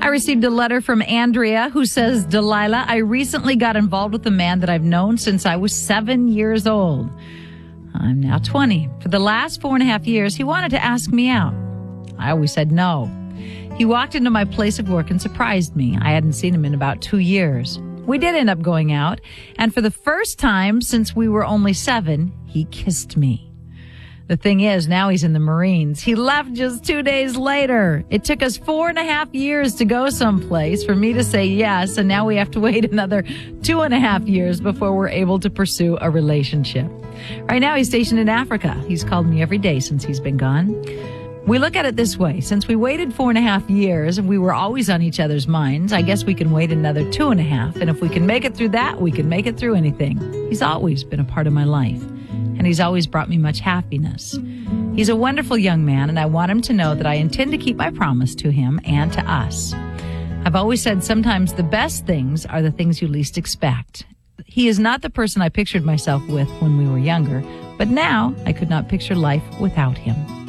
I received a letter from Andrea who says, Delilah, I recently got involved with a man that I've known since I was 7 years old. I'm now 20. For the last 4.5 years, he wanted to ask me out. I always said no. He walked into my place of work and surprised me. I hadn't seen him in about 2 years. We did end up going out, and for the first time since we were only 7, he kissed me. The thing is, now he's in the Marines. He left just 2 days later. It took us 4.5 years to go someplace for me to say yes, and now we have to wait another 2.5 years before we're able to pursue a relationship. Right now, he's stationed in Africa. He's called me every day since he's been gone. We look at it this way. Since we waited 4.5 years and we were always on each other's minds, I guess we can wait another 2.5. And if we can make it through that, we can make it through anything. He's always been a part of my life, and he's always brought me much happiness. He's a wonderful young man, and I want him to know that I intend to keep my promise to him and to us. I've always said sometimes the best things are the things you least expect. He is not the person I pictured myself with when we were younger, but now I could not picture life without him.